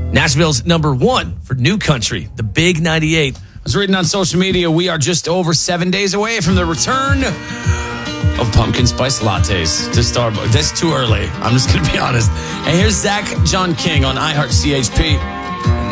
Nashville's number 1 for New Country, the Big 98. I was reading on social media, we are just over 7 days away from the return of pumpkin spice lattes to Starbucks. That's too early. I'm just going to be honest. Hey, here's Zach John King on iHeart CHP.